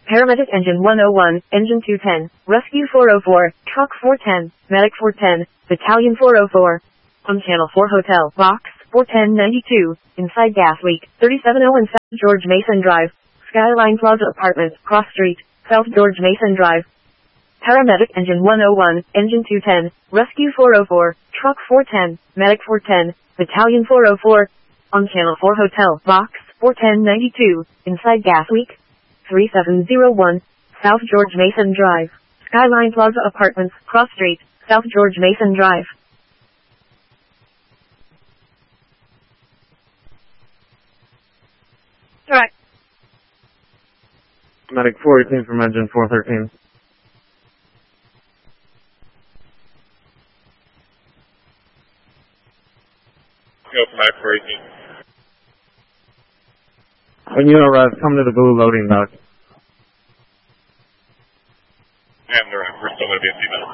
Paramedic Engine 101, Engine 210, Rescue 404, Truck 410, Medic 410, Battalion 404. On Channel 4 Hotel, Box 41092, inside gas leak, 3701 South George Mason Drive, Skyline Plaza Apartments, Cross Street, South George Mason Drive. Paramedic Engine 101, Engine 210, Rescue 404, Truck 410, Medic 410, Battalion 404. On Channel 4 Hotel, Box 41092, inside gas leak, 3701, South George Mason Drive, Skyline Plaza Apartments, Cross Street, South George Mason Drive. Alright. Medic 418 from Engine 413. Go for Medic 418. When you arrive, come to the blue loading dock. And we're still going to be at seatbelt.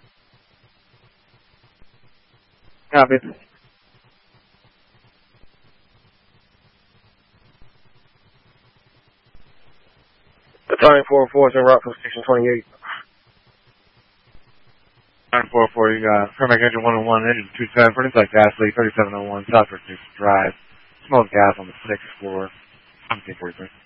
Copy. Battalion 404 is en route from Station 28. 944, you got Paramedic Engine 101, Engine 210, for inside gas leak, 3701 South George Mason Drive. Smoke gas on the 6th floor. 1743.